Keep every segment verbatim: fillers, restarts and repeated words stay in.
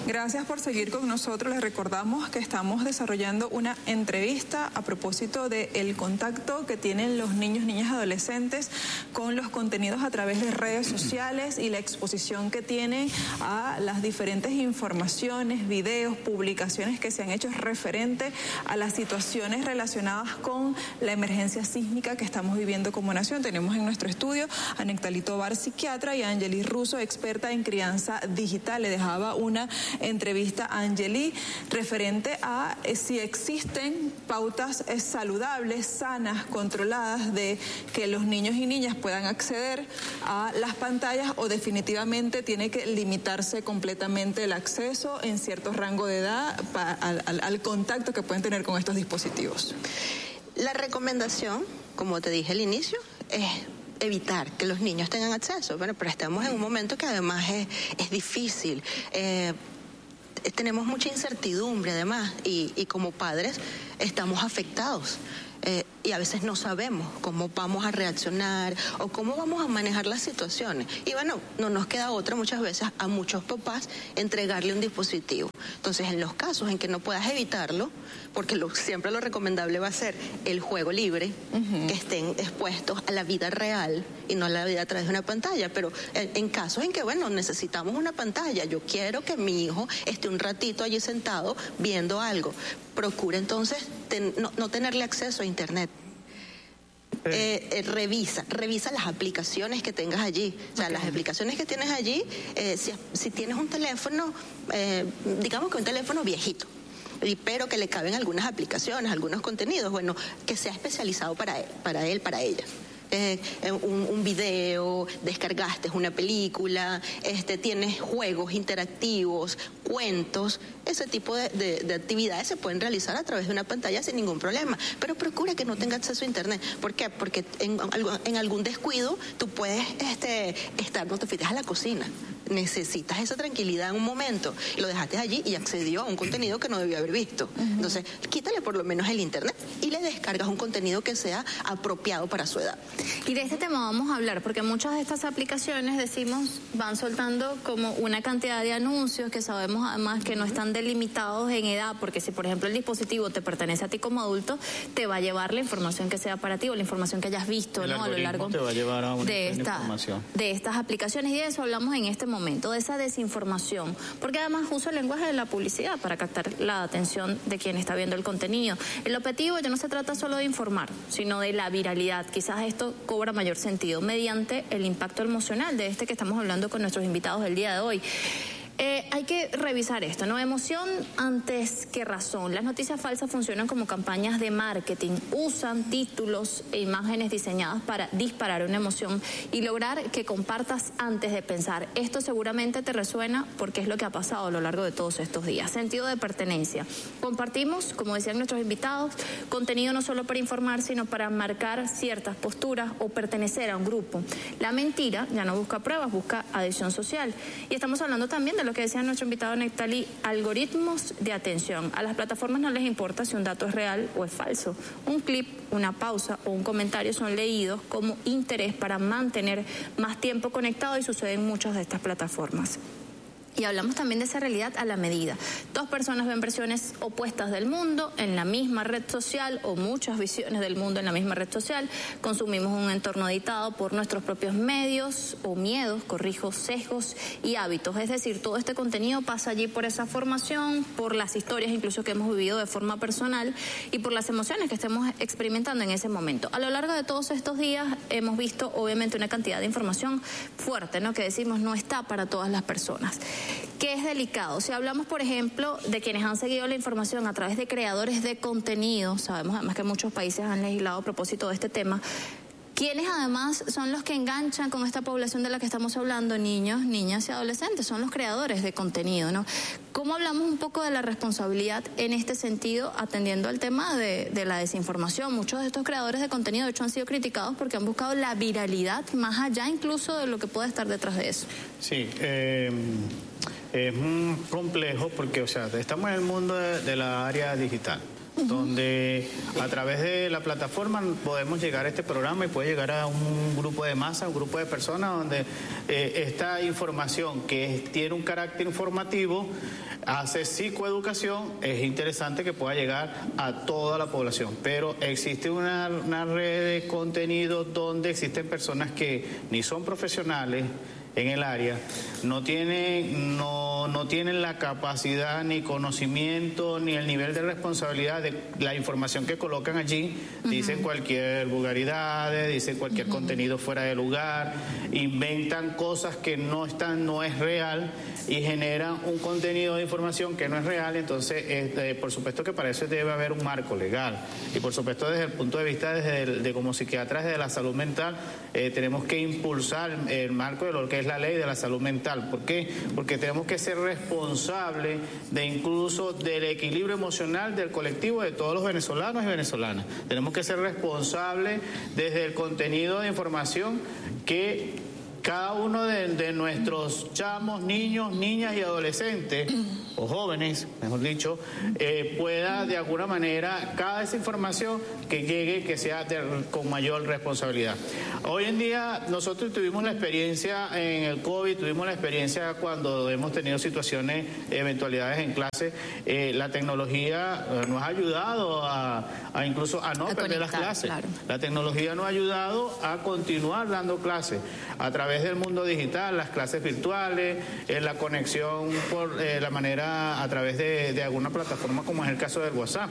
Gracias por seguir con nosotros. Les recordamos que estamos desarrollando una entrevista a propósito del contacto que tienen los niños, niñas, adolescentes con los contenidos a través de redes sociales y la exposición que tienen a las diferentes informaciones, videos, publicaciones que se han hecho referente a las situaciones relacionadas con la emergencia sísmica que estamos viviendo como nación. Tenemos en nuestro estudio a Nectalí Tovar, psiquiatra, y a Angeli Russo, experta en crianza digital. Le dejaba una entrevista a Angeli referente a eh, si existen pautas eh, saludables, sanas, controladas de que los niños y niñas puedan acceder a las pantallas, o definitivamente tiene que limitarse completamente el acceso en cierto rango de edad pa, al, al, al contacto que pueden tener con estos dispositivos. La recomendación, como te dije al inicio, es evitar que los niños tengan acceso. Bueno, pero estamos en un momento que además es, es difícil. Eh, tenemos mucha incertidumbre además y, y como padres estamos afectados. Eh, y a veces no sabemos cómo vamos a reaccionar o cómo vamos a manejar las situaciones. Y bueno, no nos queda otra muchas veces a muchos papás entregarle un dispositivo. Entonces, en los casos en que no puedas evitarlo, porque lo, siempre lo recomendable va a ser el juego libre, uh-huh. que estén expuestos a la vida real y no a la vida a través de una pantalla. Pero en, en casos en que, bueno, necesitamos una pantalla, yo quiero que mi hijo esté un ratito allí sentado viendo algo, procura entonces ten, no, no tenerle acceso a internet. Eh, eh, revisa, revisa las aplicaciones que tengas allí. O sea, okay. las aplicaciones que tienes allí, eh, si, si tienes un teléfono, eh, digamos que un teléfono viejito, pero que le caben algunas aplicaciones, algunos contenidos, bueno, que sea especializado para él, para él, para ella. Eh, un, un video, descargaste una película, este, tienes juegos interactivos, cuentos, ese tipo de, de, de actividades se pueden realizar a través de una pantalla sin ningún problema, pero procura que no tenga acceso a internet. ¿Por qué? Porque en, en algún descuido tú puedes este, estar, no te fuiste a la cocina, necesitas esa tranquilidad en un momento, y lo dejaste allí y accedió a un contenido que no debió haber visto. Uh-huh. Entonces, quítale por lo menos el internet y le descargas un contenido que sea apropiado para su edad. Y de este tema vamos a hablar, porque muchas de estas aplicaciones, decimos, van soltando como una cantidad de anuncios que sabemos además que no están delimitados en edad, porque si por ejemplo el dispositivo te pertenece a ti como adulto, te va a llevar la información que sea para ti o la información que hayas visto, ¿no? A lo largo te va a llevar a una de, esta, información. de estas aplicaciones, y de eso hablamos en este momento, de esa desinformación, porque además usa el lenguaje de la publicidad para captar la atención de quien está viendo el contenido. El objetivo ya no se trata solo de informar, sino de la viralidad. Quizás esto cobra mayor sentido mediante el impacto emocional de este que estamos hablando con nuestros invitados del día de hoy. Eh, hay que revisar esto, ¿no? Emoción antes que razón. Las noticias falsas funcionan como campañas de marketing. Usan títulos e imágenes diseñadas para disparar una emoción y lograr que compartas antes de pensar. Esto seguramente te resuena porque es lo que ha pasado a lo largo de todos estos días. Sentido de pertenencia. Compartimos, como decían nuestros invitados, contenido no solo para informar, sino para marcar ciertas posturas o pertenecer a un grupo. La mentira ya no busca pruebas, busca adhesión social. Y estamos hablando también de lo que decía nuestro invitado Nectalí, algoritmos de atención. A las plataformas no les importa si un dato es real o es falso. Un clip, una pausa o un comentario son leídos como interés para mantener más tiempo conectado, y sucede en muchas de estas plataformas. Y hablamos también de esa realidad a la medida. Dos personas ven versiones opuestas del mundo en la misma red social, o muchas visiones del mundo en la misma red social. Consumimos un entorno editado por nuestros propios medios o miedos, corrijo, sesgos y hábitos. Es decir, todo este contenido pasa allí por esa formación, por las historias incluso que hemos vivido de forma personal y por las emociones que estemos experimentando en ese momento. A lo largo de todos estos días hemos visto obviamente una cantidad de información fuerte, ¿no? Que decimos no está para todas las personas. Que es delicado. Si hablamos, por ejemplo, de quienes han seguido la información a través de creadores de contenido, sabemos además que muchos países han legislado a propósito de este tema, quienes además son los que enganchan con esta población de la que estamos hablando, niños, niñas y adolescentes, son los creadores de contenido, ¿no? ¿Cómo hablamos un poco de la responsabilidad en este sentido, atendiendo al tema de, de la desinformación? Muchos de estos creadores de contenido, de hecho, han sido criticados porque han buscado la viralidad más allá incluso de lo que puede estar detrás de eso. Sí, eh, es complejo porque, o sea, estamos en el mundo de, de la área digital. uh-huh. donde a través de la plataforma podemos llegar a este programa y puede llegar a un grupo de masa, un grupo de personas donde eh, esta información que tiene un carácter informativo, hace psicoeducación, es interesante que pueda llegar a toda la población, pero existe una, una red de contenido donde existen personas que ni son profesionales en el área, no tienen, no, no tienen la capacidad ni conocimiento ni el nivel de responsabilidad de la información que colocan allí. Uh-huh. Dicen cualquier vulgaridad, dicen cualquier uh-huh. contenido fuera de lugar, inventan cosas que no están, no es real y generan un contenido de información que no es real. Entonces, este, por supuesto que para eso debe haber un marco legal y por supuesto desde el punto de vista desde el, de como psiquiatras de la salud mental eh, tenemos que impulsar el marco de lo que es la ley de la salud mental. ¿Por qué? Porque tenemos que ser responsables de incluso del equilibrio emocional del colectivo de todos los venezolanos y venezolanas. Tenemos que ser responsables desde el contenido de información que cada uno de, de nuestros chamos, niños, niñas y adolescentes, o jóvenes, mejor dicho, eh, pueda de alguna manera, cada esa información que llegue, que sea de, con mayor responsabilidad. Hoy en día nosotros tuvimos la experiencia en el COVID, tuvimos la experiencia cuando hemos tenido situaciones, eventualidades en clase, eh, la tecnología nos ha ayudado a, a incluso a no a perder conectar, las clases. Claro. La tecnología nos ha ayudado a continuar dando clases a través del mundo digital, las clases virtuales, eh, la conexión por eh, la manera a través de, de alguna plataforma como es el caso del WhatsApp.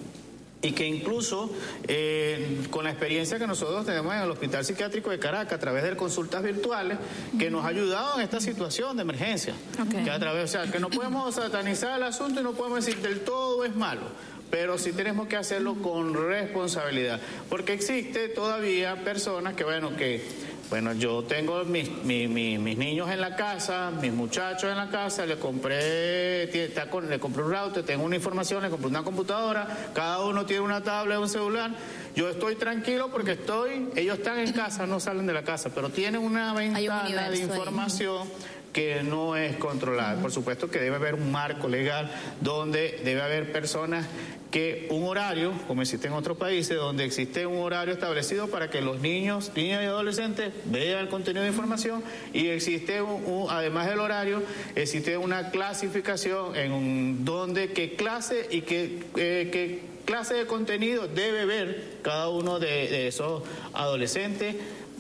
Y que incluso eh, con la experiencia que nosotros tenemos en el Hospital Psiquiátrico de Caracas a través de consultas virtuales, que nos ha ayudado en esta situación de emergencia. Okay. Que a través, o sea, que no podemos satanizar el asunto y no podemos decir del todo es malo, pero sí tenemos que hacerlo con responsabilidad, porque existe todavía personas que, bueno, que Bueno, yo tengo mis, mis, mis, mis niños en la casa, mis muchachos en la casa, le compré, está con, le compré un router, tengo una información, le compré una computadora, cada uno tiene una tablet, un celular. Yo estoy tranquilo porque estoy, ellos están en casa, no salen de la casa, pero tienen una ventana de información ahí que no es controlada. Uh-huh. Por supuesto que debe haber un marco legal donde debe haber personas que un horario, como existe en otros países, donde existe un horario establecido para que los niños, niñas y adolescentes vean el contenido de información y existe, un, un, además del horario, existe una clasificación en un, donde qué clase y qué, eh, qué clase de contenido debe ver cada uno de, de esos adolescentes.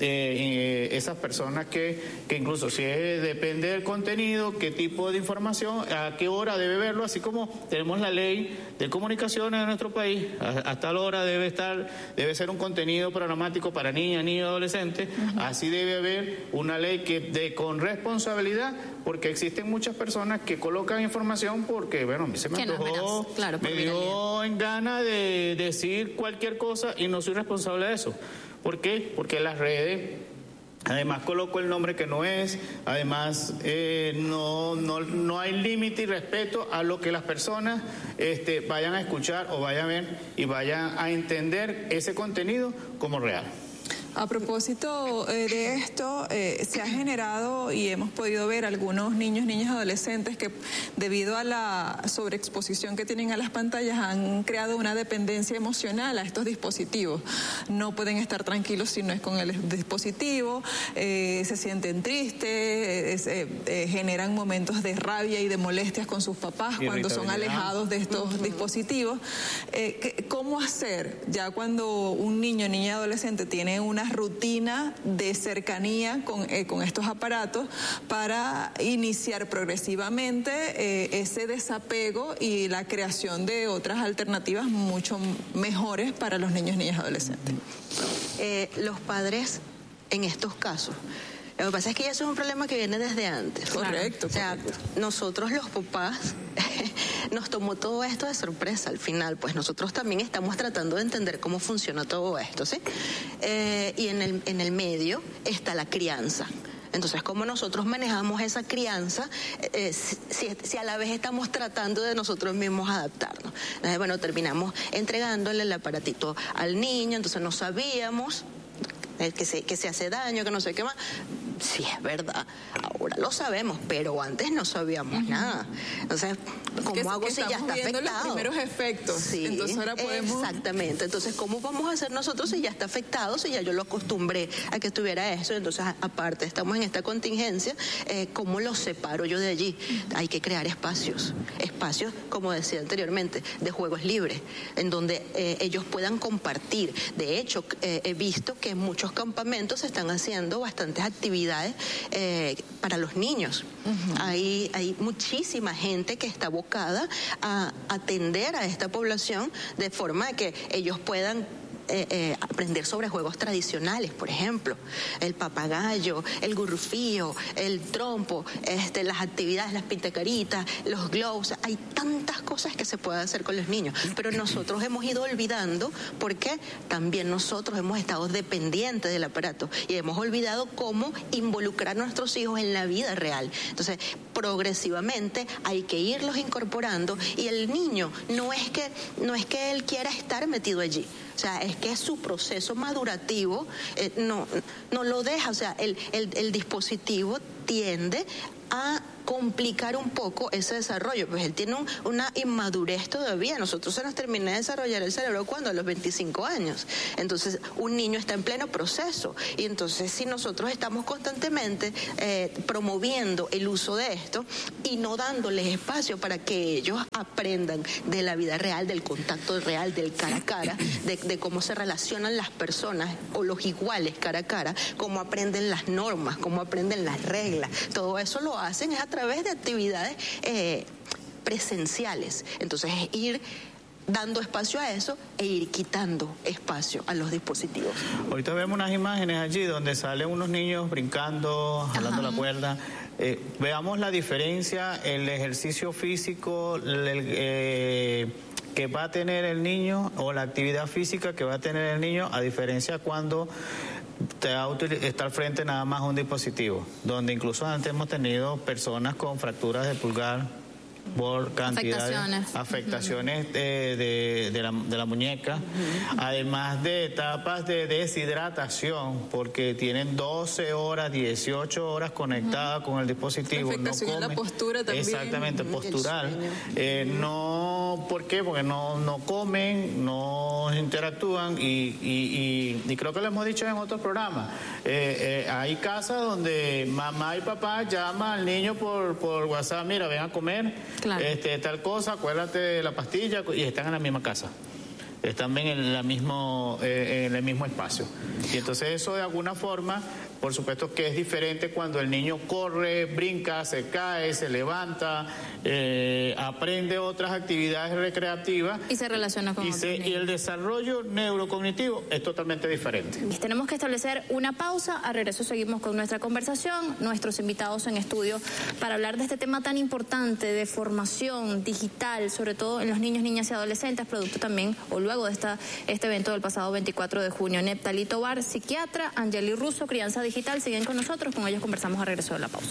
Eh, esas personas que, que incluso si es, depende del contenido, qué tipo de información, a qué hora debe verlo, así como tenemos la ley de comunicaciones en nuestro país, a, a tal hora debe estar, debe ser un contenido programático para niñas, niños y adolescentes. Uh-huh. Así debe haber una ley que de con responsabilidad, porque existen muchas personas que colocan información porque, bueno, a mí se me antojó, no, claro, me dio en gana de decir cualquier cosa y no soy responsable de eso. ¿Por qué? Porque las redes, además coloco el nombre que no es, además eh, no, no, no hay límite y respeto a lo que las personas este, vayan a escuchar o vayan a ver y vayan a entender ese contenido como real. A propósito eh, de esto, eh, se ha generado y hemos podido ver algunos niños, niñas, adolescentes que debido a la sobreexposición que tienen a las pantallas han creado una dependencia emocional a estos dispositivos. No pueden estar tranquilos si no es con el dispositivo, eh, se sienten tristes, eh, eh, generan momentos de rabia y de molestias con sus papás cuando son alejados de estos uh-huh. dispositivos. Eh, ¿Cómo hacer ya cuando un niño, niña, adolescente tiene una rutina de cercanía con, eh, con estos aparatos para iniciar progresivamente eh, ese desapego y la creación de otras alternativas mucho mejores para los niños, niñas y adolescentes? Eh, los padres en estos casos, lo que pasa es que eso es un problema que viene desde antes. Correcto. O sea, correcto. Nosotros los papás nos tomó todo esto de sorpresa al final, pues nosotros también estamos tratando de entender cómo funciona todo esto, ¿sí? Eh, y en el, en el medio está la crianza. Entonces, ¿cómo nosotros manejamos esa crianza eh, si, si a la vez estamos tratando de nosotros mismos adaptarnos? Entonces, bueno, terminamos entregándole el aparatito al niño, entonces no sabíamos eh, que, se, que se hace daño, que no sé qué más. Sí, es verdad. Ahora lo sabemos, pero antes no sabíamos uh-huh. nada. Entonces, ¿cómo que, hago que si ya está viendo afectado? Los primeros efectos. Sí, entonces ahora podemos... exactamente. Entonces, ¿cómo vamos a hacer nosotros si ya está afectado, si ya yo lo acostumbré a que tuviera eso? Entonces, aparte, estamos en esta contingencia, eh, ¿cómo lo separo yo de allí? Hay que crear espacios, espacios, como decía anteriormente, de juegos libres, en donde eh, ellos puedan compartir. De hecho, eh, he visto que en muchos campamentos se están haciendo bastantes actividades eh, para los niños. Uh-huh. Hay, hay muchísima gente que está abocada a atender a esta población de forma que ellos puedan Eh, eh, aprender sobre juegos tradicionales, por ejemplo, el papagayo, el gurrufío, el trompo, este, las actividades, las pintacaritas, los globos. Hay tantas cosas que se pueden hacer con los niños, pero nosotros hemos ido olvidando porque también nosotros hemos estado dependientes del aparato y hemos olvidado cómo involucrar a nuestros hijos en la vida real. Entonces, progresivamente hay que irlos incorporando y el niño no es que, no es que él quiera estar metido allí. O sea, es que su proceso madurativo eh, no, no lo deja, o sea, el, el, el dispositivo tiende a complicar un poco ese desarrollo, pues él tiene un, una inmadurez todavía. Nosotros se nos termina de desarrollar el cerebro cuando a los veinticinco años. Entonces, un niño está en pleno proceso y entonces si nosotros estamos constantemente eh, promoviendo el uso de esto y no dándoles espacio para que ellos aprendan de la vida real, del contacto real, del cara a cara, de, de cómo se relacionan las personas o los iguales cara a cara, cómo aprenden las normas, cómo aprenden las reglas, todo eso lo hacen es a través de actividades eh, presenciales. Entonces es ir dando espacio a eso e ir quitando espacio a los dispositivos. Ahorita vemos unas imágenes allí donde salen unos niños brincando, jalando la cuerda. Eh, veamos la diferencia, el ejercicio físico, el, eh, que va a tener el niño o la actividad física que va a tener el niño, a diferencia cuando te está al frente nada más un dispositivo, donde incluso antes hemos tenido personas con fracturas de pulgar por cantidad afectaciones, de, afectaciones uh-huh. de, de, de, la, de la muñeca, uh-huh. además de etapas de deshidratación, porque tienen doce horas, dieciocho horas conectadas uh-huh. con el dispositivo. Afectación no comen, en la postura también. Exactamente, uh-huh. postural. Eh, no, ¿por qué? Porque no, no comen, no interactúan y, y, y, y creo que lo hemos dicho en otros programas. Eh, eh, hay casas donde mamá y papá llaman al niño por, por WhatsApp, mira, ven a comer. Claro. Este, tal cosa, acuérdate de la pastilla y están en la misma casa. Están en, la mismo, eh, en el mismo espacio. Y entonces eso de alguna forma, por supuesto que es diferente cuando el niño corre, brinca, se cae, se levanta, eh, aprende otras actividades recreativas. Y se relaciona con y otros se, niños. Y el desarrollo neurocognitivo es totalmente diferente. Y tenemos que establecer una pausa. Al regreso seguimos con nuestra conversación, nuestros invitados en estudio, para hablar de este tema tan importante de formación digital, sobre todo en los niños, niñas y adolescentes, producto también, o luego de esta, este evento del pasado veinticuatro de junio. Neptalí Tobar, psiquiatra, Angeli Russo, crianza digital, siguen con nosotros, con ellos conversamos al regreso de la pausa.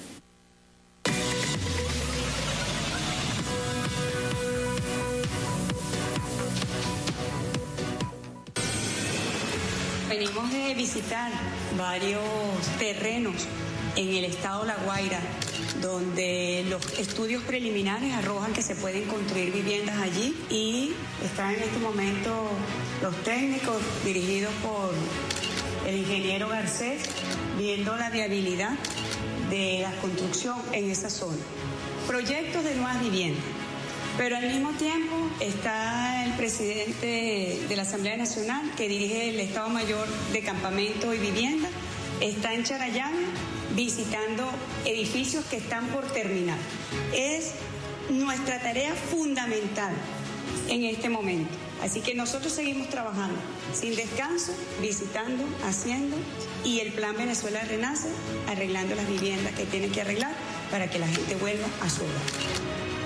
Venimos de visitar varios terrenos en el estado La Guaira, donde los estudios preliminares arrojan que se pueden construir viviendas allí y están en este momento los técnicos dirigidos por el ingeniero Garcés viendo la viabilidad de la construcción en esa zona. Proyectos de nuevas viviendas. Pero al mismo tiempo está el presidente de la Asamblea Nacional que dirige el Estado Mayor de Campamento y Vivienda, está en Charallave visitando edificios que están por terminar. Es nuestra tarea fundamental en este momento. Así que nosotros seguimos trabajando sin descanso, visitando, haciendo, y el Plan Venezuela Renace, arreglando las viviendas que tienen que arreglar para que la gente vuelva a su hogar.